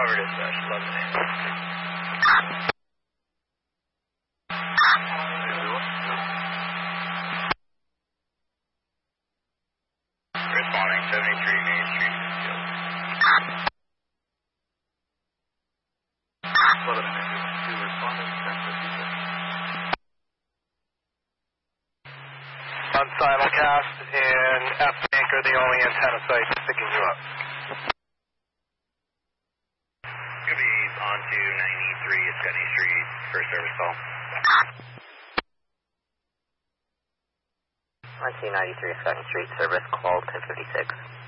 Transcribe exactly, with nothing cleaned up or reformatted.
over dispatch, eleven. Responding seventy-three Main Street. eleven two responding, ten fifty-six. On simulcast and F-Bank are the only antenna sites picking you up. Could be on to ninety-three Scotty Street for service call. On to ninety-three Scotty Street, service call ten fifty-six.